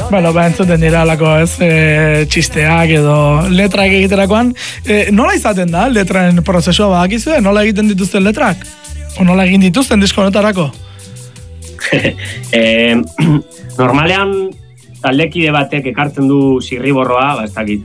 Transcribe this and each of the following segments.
Bueno, entzuten dira alako txisteak edo letrak egiterakoan. Nola izaten da letraren prozesua badakizue? Nola egiten dituzten letrak? O nola egin dituzten disko honetarako? Normalean taldekide batek ekartzen du zirriborroa, ez dakit,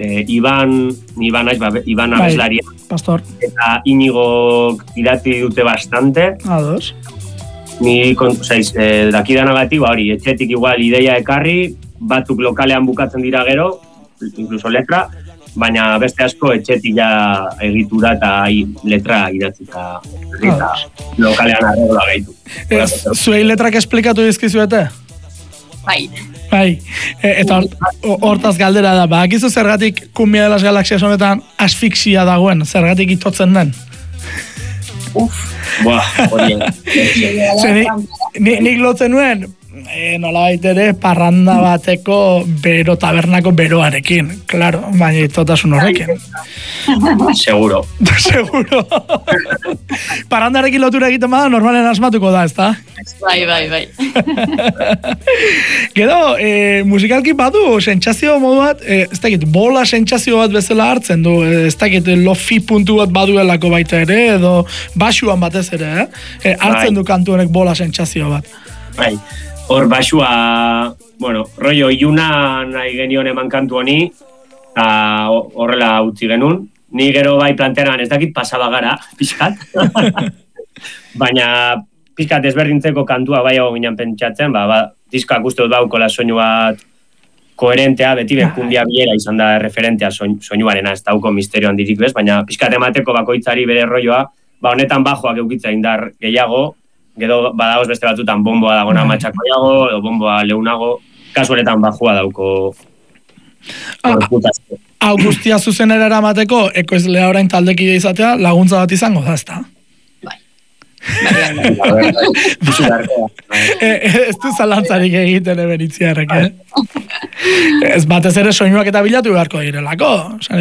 Iban abeslaria. Pastor. Eta Iñigok idati dute bastante. Ados. Ni dakidanagatik, hori, etxetik igual ideia ekarri, batzuk lokalean bukatzen dira gero, incluso letra, baina beste asko etxetik ja egitura eta letra idatzita lokalean arregla gehitu. Zuei letrak esplikatu dizkizuete? Bai. Eta hortaz galdera da, badakizu zergatik Cumbia de las Galaxias honetan asfixia dagoen, zergatik itotzen den? Hori. Nik lotzen nuen, nola baitere, parranda bateko tabernako beroarekin, claro, baina itotasun horrekin. Seguro. Parrandarekin lotura egiten bada, normalen asmatuko da, ezta? Bai. Gero, musikalki badu, sentsazio modu bat, ez dakit, bola sentsazio bat bezala hartzen du, ez dakit, lofi puntu bat baduelako baita ere, edo basuan batez ere, hartzen du kantu honek bola sentsazio bat. Bai, hor basua, rollo iluna nahi genion eman kantu honi, eta horrela utzi genuen. Ni gero bai plantean ez dakit pasaba gara, pixkat. Baina pixkat ezberdintzeko kantua bai hau ginen pentsatzen, diskak uste dut baukola soinu bat koherentea, beti kumbia biera izan da referentea soinuarena, ez dauko misterio handirik bez, baina pixkat emateko bakoitzari bere rolloa, honetan bajoak eukitza indar gehiago, gero badagoz beste batutan bomboa dagona matxakoiago, edo bomboa leunago, kasu honetan bajua dauko Hau guztia zuzenera eramateko, ekoizlea orain taldekide izatea, laguntza bat izango da, ezta? Ez du zalantzarik egiten eberitziarrek, Ez batez ere soinuak eta bilatu beharko direlako.